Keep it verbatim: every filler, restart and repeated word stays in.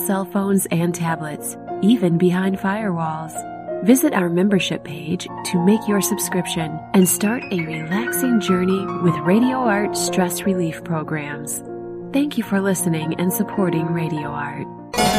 cell phones and tablets, even behind firewalls. Visit our membership page to make your subscription and start a relaxing journey with Radio Art stress relief programs. Thank you for listening and supporting Radio Art.